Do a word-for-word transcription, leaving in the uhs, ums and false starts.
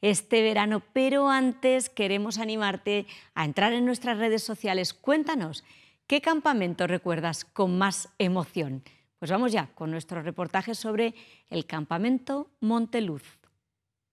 este verano, pero antes queremos animarte a entrar en nuestras redes sociales. Cuéntanos, ¿qué campamento recuerdas con más emoción? Pues vamos ya con nuestro reportaje sobre el campamento Monteluz.